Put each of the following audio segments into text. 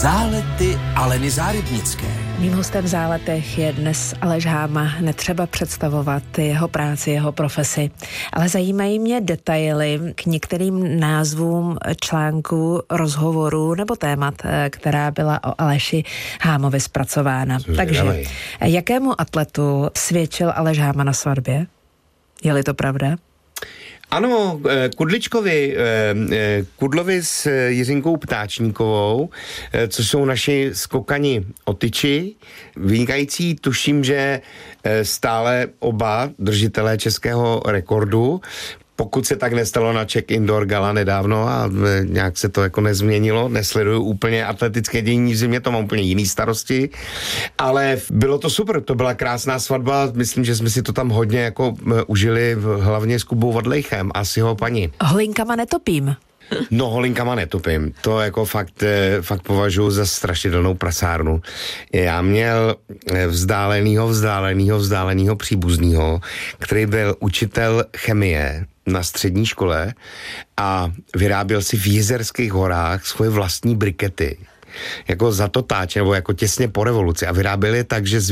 Zálety Aleny Zárybnické. Mým hostem v Záletech je dnes Aleš Háma. Netřeba představovat jeho práci, jeho profesi, ale zajímají mě detaily k některým názvům článků, rozhovorů nebo témat, která byla o Aleši Hámovi zpracována. Takže, jakému atletu svědčil Aleš Háma na svatbě? Je-li to pravda? Ano, Kudlovi s Jiřinkou Ptáčníkovou, což jsou naši skokani o tyči, vynikající, tuším, že stále oba držitelé českého rekordu, pokud se tak nestalo na Czech Indoor Gala nedávno a nějak se to jako nezměnilo, nesleduju úplně atletické dění v zimě, to mám úplně jiný starosti, ale bylo to super, to byla krásná svatba, myslím, že jsme si to tam hodně jako užili, hlavně s Kubou Vadlejchem a s jeho paní. Holinkama netopím. No, holinkama netopím. To jako fakt považuji za strašidelnou prasárnu. Já měl vzdálenýho příbuznýho, který byl učitel chemie na střední škole a vyráběl si v Jizerských horách svoje vlastní brikety. Jako za to táče, nebo jako těsně po revoluci. A vyráběli tak, že z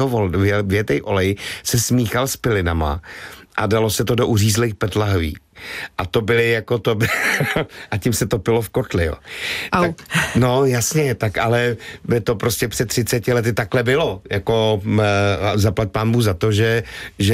větej olej se smíchal s pilinama a dalo se to do uřízlých PET lahví. A to byly jako to a tím se topilo v kotli, jo. Tak, no jasně, tak ale to prostě před 30 lety takhle bylo. Jako zaplať pánbůh za to, že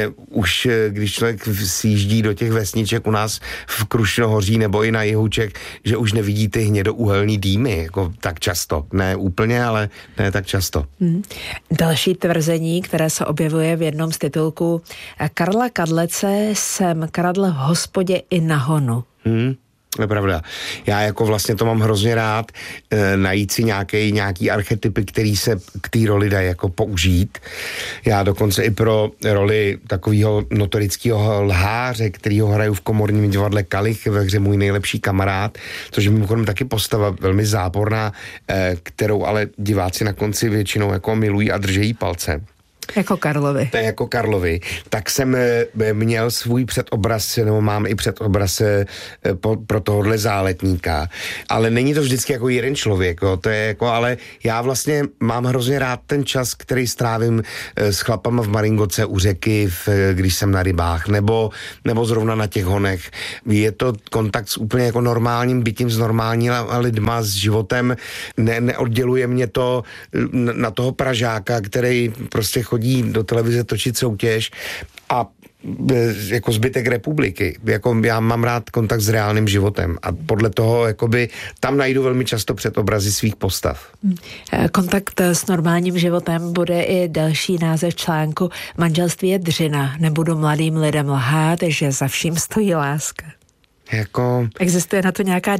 už když člověk sjíždí do těch vesniček u nás v Krušnohoří nebo i na Jihuček, že už nevidí ty hnědouhelný dýmy, jako tak často. Ne úplně, ale ne tak často. Další tvrzení, které se objevuje v jednom z titulků: Karla Kadlece jsem kradl v hospodě i na honu. To je pravda. Já jako vlastně to mám hrozně rád, najít si nějaký archetypy, který se k té roli dají jako použít. Já dokonce i pro roli takového notorického lháře, kterýho hraju v komorním divadle Kalich ve hře Můj nejlepší kamarád, což je mimochodem taky postava velmi záporná, kterou ale diváci na konci většinou jako milují a držejí palce. Jako Karlovi. To je jako Karlovi. Tak jsem měl svůj předobraz, nebo mám i předobraz pro tohohle záletníka. Ale není to vždycky jako jeden člověk, jo. To je jako, ale já vlastně mám hrozně rád ten čas, který strávím s chlapama v Maringoce u řeky, když jsem na rybách, nebo zrovna na těch honech. Je to kontakt s úplně jako normálním bytím, s normálníma lidma, s životem. Neodděluje mě to na toho Pražáka, který prostě chodí do televize točit soutěž a jako zbytek republiky. Jako já mám rád kontakt s reálným životem a podle toho jakoby tam najdu velmi často předobrazy svých postav. Kontakt s normálním životem bude i další název článku. Manželství je dřina. Nebudu mladým lidem lhát, že za vším stojí láska. Jako... Existuje na to nějaká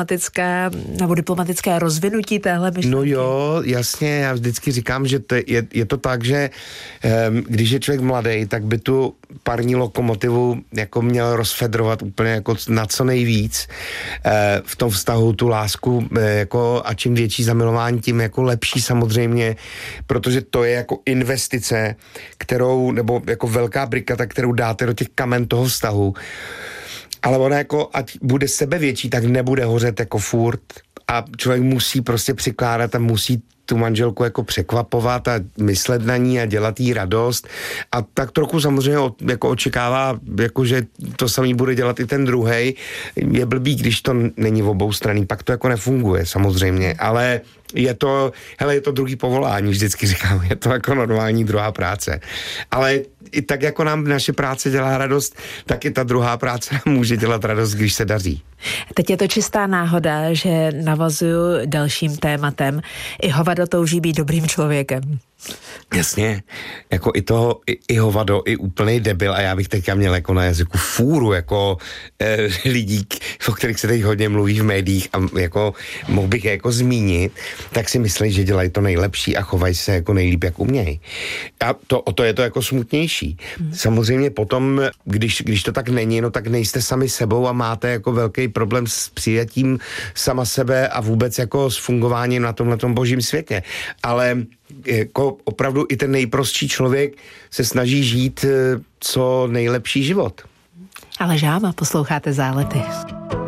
diplomatické rozvinutí téhle myšlenky? No jo, jasně, já vždycky říkám, že je to tak, že když je člověk mladý, tak by tu parní lokomotivu jako měl rozfedrovat úplně jako na co nejvíc v tom vztahu tu lásku jako a čím větší zamilování, tím jako lepší samozřejmě, protože to je jako investice, kterou, nebo jako velká brikata, kterou dáte do těch kamen toho vztahu. Ale ona jako, ať bude sebevětší, tak nebude hořet jako furt a člověk musí prostě přikládat a musí tu manželku jako překvapovat a myslet na ní a dělat jí radost a tak trochu samozřejmě jako očekává, jako že to samý bude dělat i ten druhej. Je blbý, když to není v obou straný, pak to jako nefunguje samozřejmě, ale je to druhý povolání, vždycky říkám, je to jako normální druhá práce. Ale i tak jako nám naše práce dělá radost, tak i ta druhá práce nám může dělat radost, když se daří. Teď je to čistá náhoda, že navazuju dalším tématem. I hovado touží být dobrým člověkem. Jasně, jako i hovado, i úplnej debil a já bych teďka měl jako na jazyku fůru jako lidí, o kterých se teď hodně mluví v médiích a jako mohl bych je jako zmínit, tak si myslí, že dělají to nejlepší a chovají se jako nejlíp, jak umějí. A to je to jako smutnější. Samozřejmě potom, když to tak není, no tak nejste sami sebou a máte jako velký problém s přijetím sama sebe a vůbec jako s fungováním na tomhletom božím světě. Ale jako opravdu i ten nejprostší člověk se snaží žít co nejlepší život. Aleš Háma, posloucháte Zálety.